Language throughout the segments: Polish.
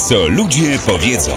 Co ludzie powiedzą.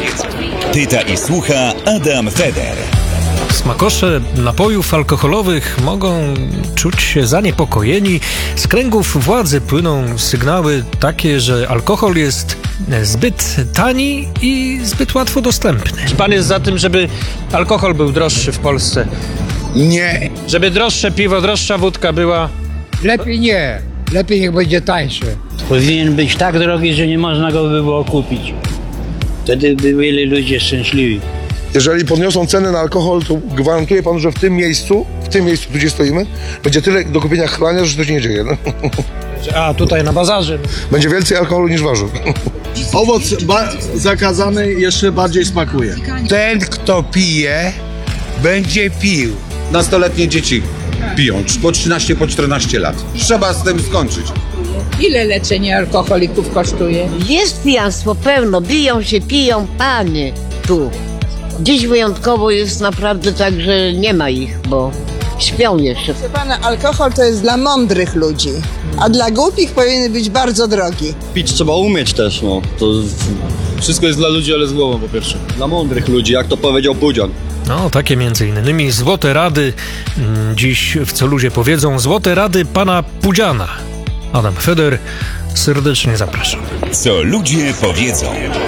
Pyta i słucha Adam Feder. Smakosze napojów alkoholowych mogą czuć się zaniepokojeni. Z kręgów władzy płyną sygnały takie, że alkohol jest zbyt tani i zbyt łatwo dostępny. Czy pan jest za tym, żeby alkohol był droższy w Polsce? Nie. Żeby droższe piwo, droższa wódka była? Lepiej nie. Lepiej niech będzie tańsze. Powinien być tak drogi, że nie można go by było kupić. Wtedy by byli ludzie szczęśliwi. Jeżeli podniosą cenę na alkohol, to gwarantuję panu, że w tym miejscu, tu gdzie stoimy, będzie tyle do kupienia chlania, że to się nie dzieje. No. A, tutaj na bazarze. Będzie więcej alkoholu niż warzyw. Owoc zakazany jeszcze bardziej smakuje. Ten, kto pije, będzie pił. Nastoletnie dzieci piją, po 13, po 14 lat. Trzeba z tym skończyć. Ile leczenie alkoholików kosztuje? Jest pijanstwo pełno, biją się, piją, panie, tu. Dziś wyjątkowo jest naprawdę tak, że nie ma ich, bo śpią jeszcze. Proszę pana, alkohol to jest dla mądrych ludzi, a dla głupich powinien być bardzo drogi. Pić trzeba umieć też, no. To wszystko jest dla ludzi, ale z głową po pierwsze. Dla mądrych ludzi, jak to powiedział Pudzian. No, takie między innymi złote rady. Dziś w Co ludzie powiedzą, złote rady pana Pudziana. Adam Feder, serdecznie zapraszam. Co ludzie powiedzą.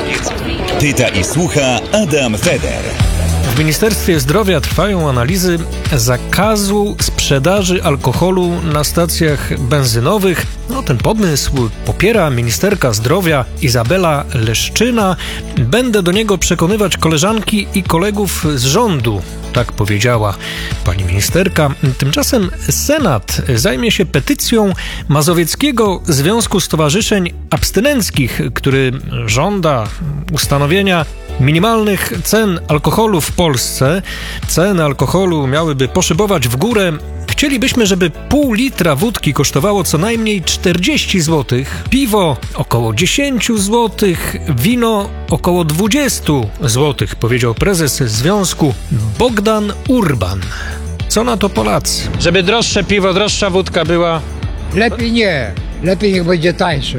Pyta i słucha Adam Feder. W Ministerstwie Zdrowia trwają analizy zakazu sprzedaży alkoholu na stacjach benzynowych. No, ten pomysł popiera ministerka zdrowia Izabela Leszczyna. Będę do niego przekonywać koleżanki i kolegów z rządu, tak powiedziała pani ministerka. Tymczasem Senat zajmie się petycją Mazowieckiego Związku Stowarzyszeń Abstynenckich, który żąda ustanowienia minimalnych cen alkoholu w Polsce. Ceny alkoholu miałyby poszybować w górę. Chcielibyśmy, żeby pół litra wódki kosztowało co najmniej 40 zł, piwo około 10 zł, wino około 20 zł, powiedział prezes związku Bogdan Urban. Co na to Polacy? Żeby droższe piwo, droższa wódka była? Lepiej nie. Lepiej niech będzie tańsze.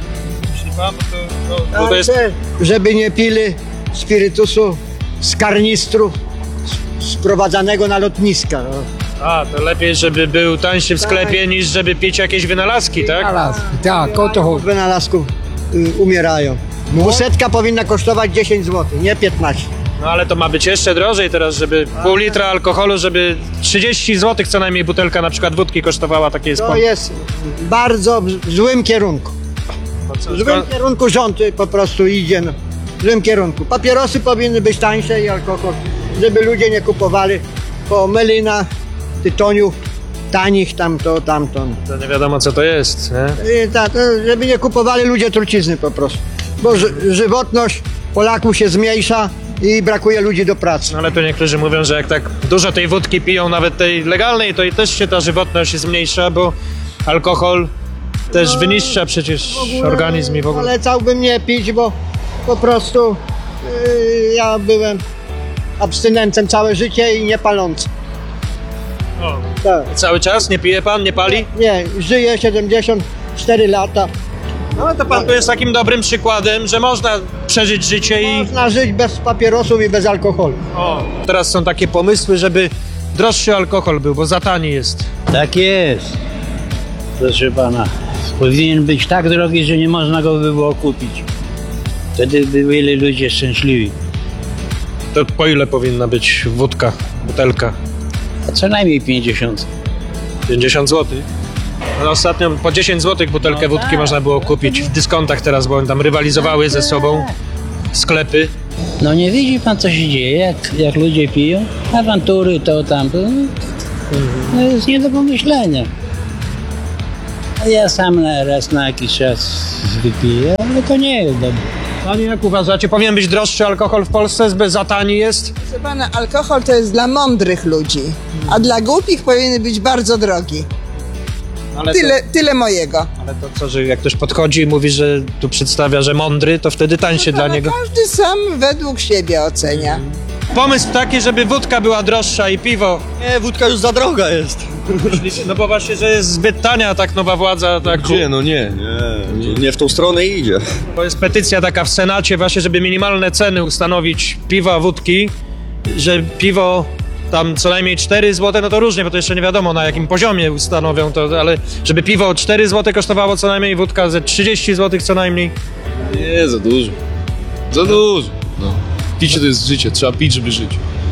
To jest... Żeby nie pili spirytusu z karnistru sprowadzanego na lotniska. No. A, to lepiej, żeby był tańszy w sklepie, niż żeby pić jakieś wynalazki, tak? Wynalazki, tak, o to chodzi. Z wynalazków umierają. 200 powinna kosztować 10 zł, nie 15. No ale to ma być jeszcze drożej teraz, żeby pół litra alkoholu, żeby 30 zł co najmniej butelka na przykład wódki kosztowała, takie jest. To jest bardzo w złym kierunku. W złym kierunku rząd po prostu idzie. No. W złym kierunku. Papierosy powinny być tańsze i alkohol, żeby ludzie nie kupowali po melina, tytoniu, tanich tamto. To nie wiadomo co to jest, nie? I tak, żeby nie kupowali ludzie trucizny po prostu. Bo żywotność Polaków się zmniejsza i brakuje ludzi do pracy. No ale tu niektórzy mówią, że jak tak dużo tej wódki piją, nawet tej legalnej, to i też się ta żywotność zmniejsza, bo alkohol też wyniszcza przecież organizm i w ogóle. Polecałbym nie pić, bo po prostu ja byłem abstynentem całe życie i nie palący. O. Tak. Cały czas? Nie pije pan? Nie pali? Nie, żyję 74 lata. No to pan tu jest takim dobrym przykładem, że można przeżyć życie i... Można żyć bez papierosów i bez alkoholu. O. Teraz są takie pomysły, żeby droższy alkohol był, bo za tani jest. Tak jest. Proszę pana, powinien być tak drogi, że nie można go by było kupić. Wtedy by byli ludzie szczęśliwi. To po ile powinna być wódka, butelka? A co najmniej 50. 50 zł. No ostatnio po 10 zł butelkę wódki można było kupić w dyskontach teraz, bo tam rywalizowały ze sobą sklepy. No nie widzi pan, co się dzieje, jak ludzie piją? Awantury, to tamto. No jest nie do pomyślenia. A ja sam raz na jakiś czas wypiję, ale to nie jest dobre. Panie, jak uważacie, powinien być droższy alkohol w Polsce? Zbyt za tani jest? Proszę pana, alkohol to jest dla mądrych ludzi, a dla głupich powinien być bardzo drogi. Ale Tyle mojego. Ale to co, że jak ktoś podchodzi i mówi, że tu przedstawia, że mądry, to wtedy tańszy dla niego? Każdy sam według siebie ocenia. Pomysł taki, żeby wódka była droższa i piwo. Nie, wódka już za droga jest. No bo właśnie, że jest zbyt tania tak nowa władza. Tak, Gdzie? No nie w tą stronę idzie. To jest petycja taka w Senacie właśnie, żeby minimalne ceny ustanowić piwa, wódki, że piwo tam co najmniej 4 zł, no to różnie, bo to jeszcze nie wiadomo na jakim poziomie ustanowią to, ale żeby piwo 4 zł kosztowało co najmniej, wódka ze 30 zł co najmniej. Nie, za dużo. Za dużo. No. Picie to jest życie, trzeba pić, żeby żyć.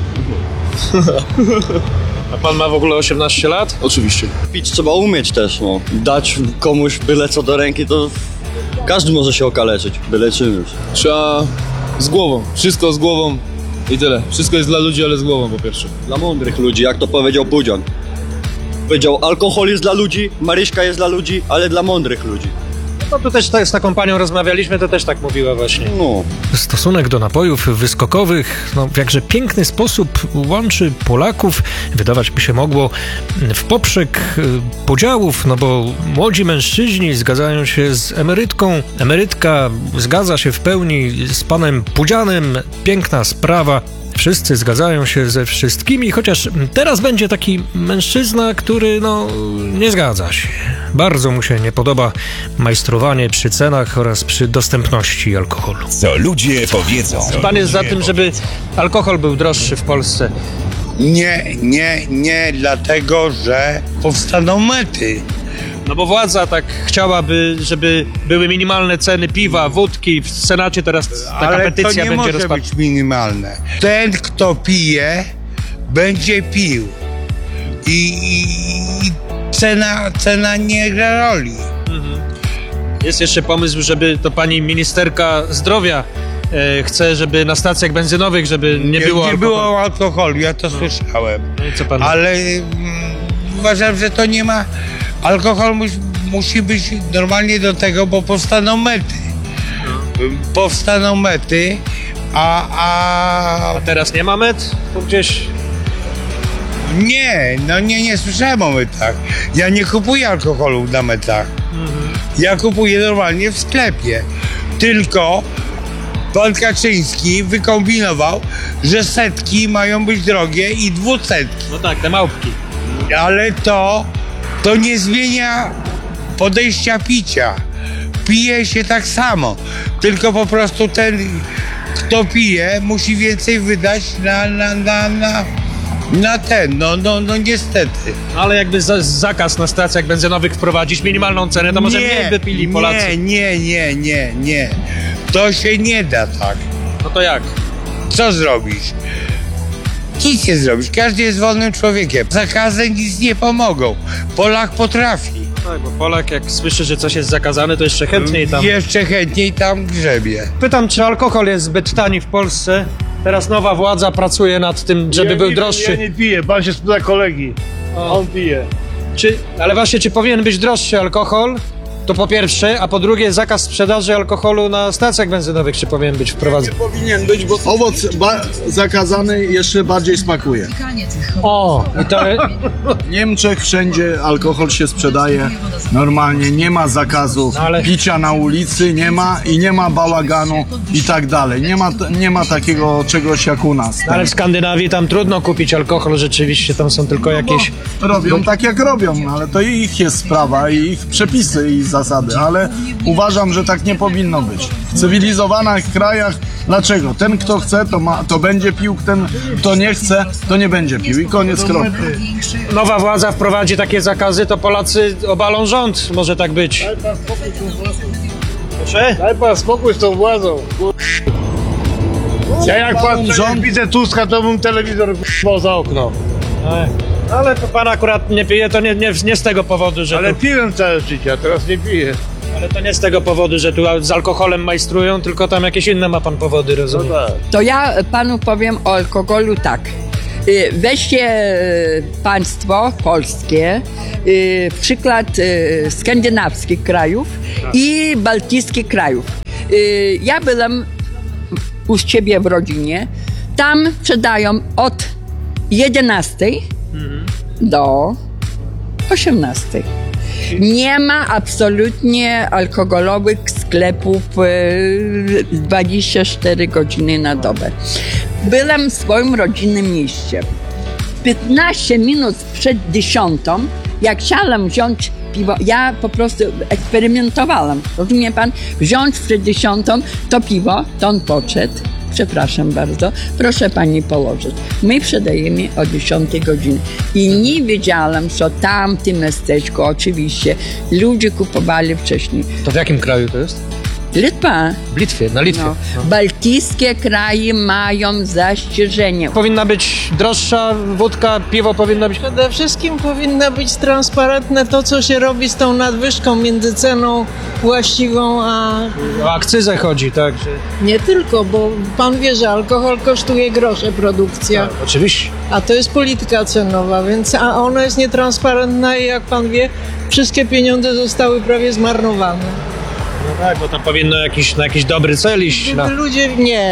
A pan ma w ogóle 18 lat? Oczywiście. Pić trzeba umieć też, no. Dać komuś byle co do ręki, to każdy może się okaleczyć, byle czym już. Trzeba z głową, wszystko z głową i tyle. Wszystko jest dla ludzi, ale z głową po pierwsze. Dla mądrych ludzi, jak to powiedział Pudzian. Powiedział, alkohol jest dla ludzi, Maryśka jest dla ludzi, ale dla mądrych ludzi. No tu też z taką panią rozmawialiśmy, to też tak mówiła właśnie. No. Stosunek do napojów wyskokowych w jakże piękny sposób łączy Polaków, wydawać by się mogło, w poprzek podziałów, no bo młodzi mężczyźni zgadzają się z emerytką, emerytka zgadza się w pełni z panem Pudzianem, piękna sprawa. Wszyscy zgadzają się ze wszystkimi, chociaż teraz będzie taki mężczyzna, który nie zgadza się. Bardzo mu się nie podoba majstrowanie przy cenach oraz przy dostępności alkoholu. Co ludzie powiedzą. Pan jest za tym, żeby alkohol był droższy w Polsce. Nie, dlatego, że powstaną mety. No bo władza tak chciałaby, żeby były minimalne ceny piwa, wódki. W Senacie teraz taka Ale petycja to nie będzie może być minimalne. Ten, kto pije, będzie pił. I cena nie gra roli. Jest jeszcze pomysł, żeby to pani ministerka zdrowia chce, żeby na stacjach benzynowych, żeby nie było alkoholu. Było alkoholu, ja to słyszałem. No i co pan? Ale uważam, że to nie ma... Alkohol musi być normalnie do tego, bo powstaną mety. Powstaną mety, A teraz nie ma met? Tu gdzieś... Nie słyszałem o metach. Ja nie kupuję alkoholu na metach. Ja kupuję normalnie w sklepie. Tylko pan Kaczyński wykombinował, że setki mają być drogie i 200. No tak, te małpki. Ale to nie zmienia podejścia picia. Pije się tak samo, tylko po prostu ten, kto pije, musi więcej wydać na ten, no niestety. Ale jakby zakaz na stacjach benzynowych wprowadzić, minimalną cenę, to może mniej by pili Polacy. Nie. To się nie da tak. No to jak? Co zrobisz? Nic nie zrobisz, każdy jest wolnym człowiekiem. Zakazy nic nie pomogą. Polak potrafi. Tak, bo Polak jak słyszy, że coś jest zakazane, to jeszcze chętniej tam grzebie. Pytam, czy alkohol jest zbyt tani w Polsce? Teraz nowa władza pracuje nad tym, żeby był droższy. Ja nie piję, pan się spyta kolegi. On pije. Ale właśnie, czy powinien być droższy alkohol? To po pierwsze, a po drugie zakaz sprzedaży alkoholu na stacjach benzynowych, czy powinien być wprowadzony? Powinien być, bo owoc zakazany jeszcze bardziej smakuje. O, i to... W Niemczech wszędzie alkohol się sprzedaje normalnie, nie ma zakazu picia na ulicy, nie ma bałaganu i tak dalej. Nie ma takiego czegoś jak u nas. Ale w Skandynawii tam trudno kupić alkohol, rzeczywiście, tam są tylko jakieś... Robią tak jak robią, ale to ich jest sprawa i ich przepisy i zasady, ale uważam, że tak nie powinno być. W cywilizowanych krajach, dlaczego? Ten, kto chce, to będzie pił, ten, kto nie chce, to nie będzie pił i koniec kropka. Nowa władza wprowadzi takie zakazy, to Polacy obalą rząd, może tak być. Proszę? Daj pan spokój z tą władzą. Ja jak pan rząd widzę Tuska, to bym telewizor za okno. Ale to pan akurat nie pije, to nie z tego powodu, że... Ale piłem całe życie, a teraz nie piję. Ale to nie z tego powodu, że tu z alkoholem majstrują, tylko tam jakieś inne ma pan powody, rozumiem? No tak. To ja panu powiem o alkoholu tak. Weźcie państwo polskie, przykład skandynawskich krajów i bałtyckich krajów. Ja byłam u siebie w rodzinie, tam sprzedają od 11 do 18. Nie ma absolutnie alkoholowych sklepów 24 godziny na dobę. Byłam w swoim rodzinnym mieście. 15 minut przed 10, jak chciałam wziąć piwo, ja po prostu eksperymentowałam, rozumie pan? Wziąć przed 10 to piwo, to on podszedł. Przepraszam bardzo, proszę pani położyć. My sprzedajemy o 10 godzinie. I nie wiedziałam, że tam w tym miasteczku oczywiście ludzie kupowali wcześniej. To w jakim kraju to jest? Litwa. W Litwie, na Litwie. No. Bałtyckie kraje mają zastrzeżenia. Powinna być droższa wódka, piwo powinno być... Przede wszystkim powinno być transparentne to, co się robi z tą nadwyżką między ceną właściwą a... O akcyzę chodzi, tak? Że... Nie tylko, bo pan wie, że alkohol kosztuje grosze produkcja. Tak, oczywiście. A to jest polityka cenowa, więc a ona jest nietransparentna i jak pan wie, wszystkie pieniądze zostały prawie zmarnowane. No tak, bo tam powinno na jakiś dobry cel iść. Gdyby ludzie,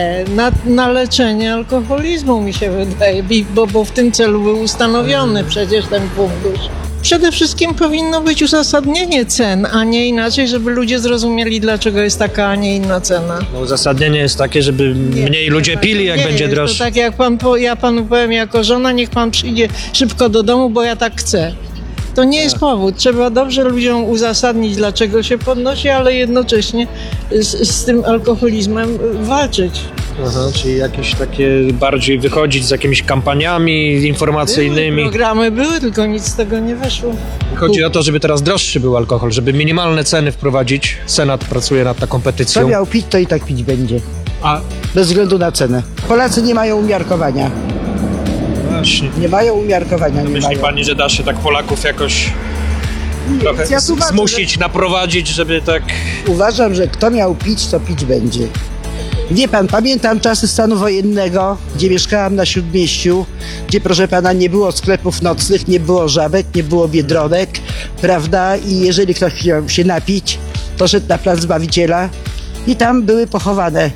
na leczenie alkoholizmu mi się wydaje, bo w tym celu był ustanowiony przecież ten fundusz. Przede wszystkim powinno być uzasadnienie cen, a nie inaczej, żeby ludzie zrozumieli, dlaczego jest taka, a nie inna cena. No, uzasadnienie jest takie, żeby mniej ludzie pili, jak będzie droższe. To tak jak ja panu powiem jako żona, niech pan przyjdzie szybko do domu, bo ja tak chcę. To nie jest powód. Trzeba dobrze ludziom uzasadnić, dlaczego się podnosi, ale jednocześnie z tym alkoholizmem walczyć. Aha, czyli jakieś takie bardziej wychodzić z jakimiś kampaniami informacyjnymi. Programy były, tylko nic z tego nie wyszło. Chodzi o to, żeby teraz droższy był alkohol, żeby minimalne ceny wprowadzić. Senat pracuje nad taką petycją. Kto miał pić, to i tak pić będzie. A Bez względu na cenę. Polacy nie mają umiarkowania. właśnie. Nie mają umiarkowania, nie Myśli mają. pani, że da się tak Polaków jakoś trochę ja tłumaczę, zmusić, naprowadzić, żeby tak... Uważam, że kto miał pić, to pić będzie. Wie pan, pamiętam czasy stanu wojennego, gdzie mieszkałam na Śródmieściu, gdzie, proszę pana, nie było sklepów nocnych, nie było żabek, nie było biedronek, prawda? I jeżeli ktoś chciał się napić, to szedł na plac Zbawiciela i tam były pochowane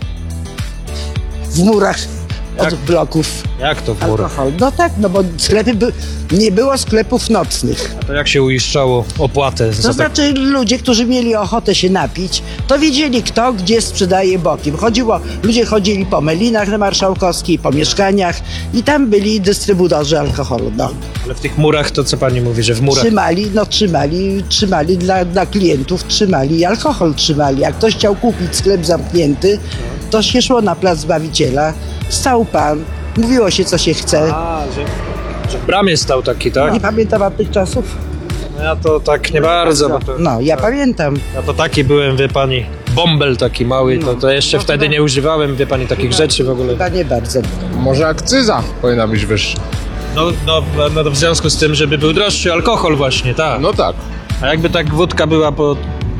w murach od bloków Jak to w murach? alkohol. No tak, no bo nie było sklepów nocnych. A to jak się uiszczało opłatę? To znaczy ludzie, którzy mieli ochotę się napić, to wiedzieli kto, gdzie sprzedaje boki. Ludzie chodzili po Melinach na Marszałkowskiej, po mieszkaniach i tam byli dystrybutorzy alkoholu. No. Ale w tych murach to co pani mówi, że w murach? Trzymali dla klientów, trzymali alkohol, trzymali. Jak ktoś chciał kupić sklep zamknięty, to się szło na plac Zbawiciela, stał pan, mówiło się co się chce. A, że w bramie stał taki, tak? Nie pamiętam wam tych czasów? Ja to tak nie bardzo. Bo to, No, ja pamiętam. ja to taki byłem, wie pani, bąbel taki mały, to jeszcze wtedy nie używałem, wie pani, takich rzeczy w ogóle. Chyba nie bardzo. Może akcyza powinna być wyższa. No to w związku z tym, żeby był droższy alkohol właśnie, tak. No tak. A jakby tak wódka była po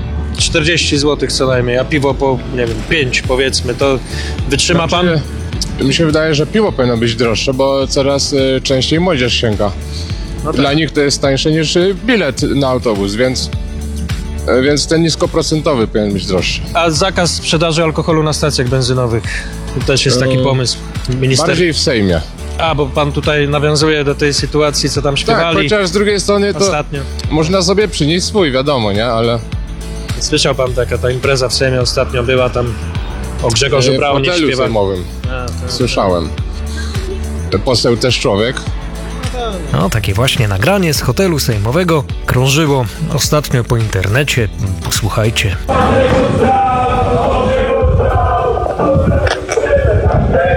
40 zł co najmniej, a piwo po, nie wiem, 5 powiedzmy, to wytrzyma pan? Mi się wydaje, że piwo powinno być droższe, bo coraz częściej młodzież sięga. No tak. Dla nich to jest tańsze niż bilet na autobus, więc ten niskoprocentowy powinien być droższy. A zakaz sprzedaży alkoholu na stacjach benzynowych? To też jest taki pomysł Bardziej w Sejmie. A, bo pan tutaj nawiązuje do tej sytuacji, co tam Tak, śpiewali chociaż z drugiej strony to ostatnio. można sobie przynieść swój, wiadomo, nie? Ale Słyszał pan, taka ta impreza w Sejmie ostatnio była, tam o Grzegorzu w Braunie hotelu śpiewali. sejmowym słyszałem. Poseł też człowiek. No, takie właśnie nagranie z hotelu sejmowego krążyło ostatnio po internecie. Posłuchajcie.